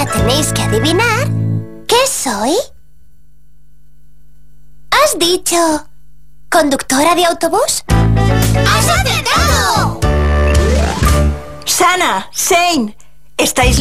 Ahora tenéis que adivinar ¿qué soy? ¿Has dicho conductora de autobús? ¡Has acertado! Sana, Shane, ¿estáis